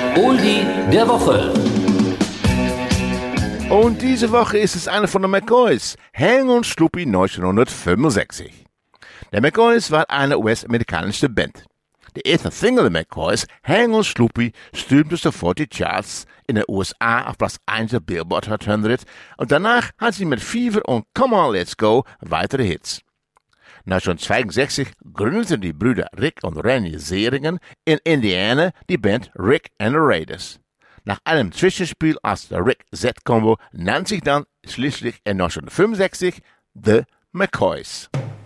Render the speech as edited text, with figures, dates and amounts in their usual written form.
Oldie der Woche. Und diese Woche ist es einer von den McCoys, Hang und Sloopy 1965. Der McCoys war eine US-amerikanische Band. De eerste single der McCoys, Hang und Sloopy, stürmte sofort die Charts in den USA auf Platz 1 der Billboard Hot 100 und danach hat sie mit Fever und Come On Let's Go weitere Hits. 1962 gründeten die Brüder Rick und Randy Seeringen in Indiana die Band Rick and the Raiders. Nach einem Zwischenspiel als der Rick-Z-Combo nannte sich dann schließlich in 1965 The McCoys.